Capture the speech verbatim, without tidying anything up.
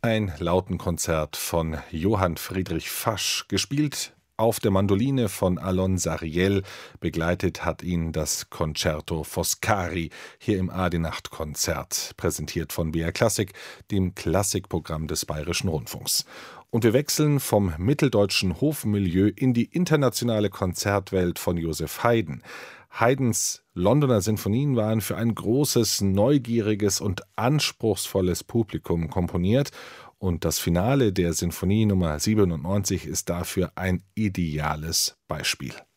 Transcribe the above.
Ein Lautenkonzert von Johann Friedrich Fasch, gespielt auf der Mandoline von Alon Sariel, begleitet hat ihn das Concerto Foscari hier im A-D-Nacht-Konzert, präsentiert von B R Klassik, dem Klassikprogramm des Bayerischen Rundfunks. Und wir wechseln vom mitteldeutschen Hofmilieu in die internationale Konzertwelt von Joseph Haydn. Haydns Londoner Sinfonien waren für ein großes, neugieriges und anspruchsvolles Publikum komponiert, und das Finale der Sinfonie Nummer siebenundneunzig ist dafür ein ideales Beispiel.